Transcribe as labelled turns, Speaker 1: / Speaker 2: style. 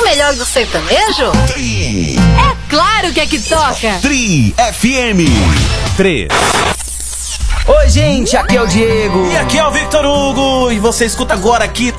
Speaker 1: melhor do sertanejo?
Speaker 2: Tri.
Speaker 1: É claro que é que toca.
Speaker 2: Tri FM. 3.
Speaker 3: Oi, gente, aqui é o Diego.
Speaker 4: E aqui é o Victor Hugo. E você escuta agora aqui